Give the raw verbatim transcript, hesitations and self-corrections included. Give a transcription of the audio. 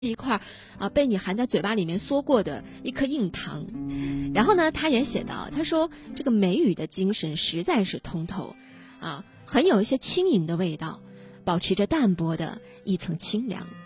一块啊被你含在嘴巴里面嗦过的一颗硬糖。然后呢，他也写到，他说这个梅雨的精神实在是通透啊，很有一些轻盈的味道，保持着淡薄的一层清凉。